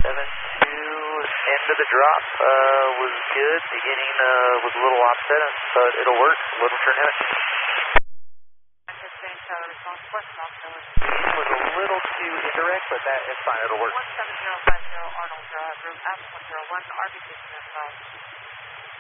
End of the drop was good. Beginning was a little offset, but it'll work. Little turn in it. It was a little too indirect, but that is fine. It'll work. 17050 Arnold Drive, room F101, RBC 5.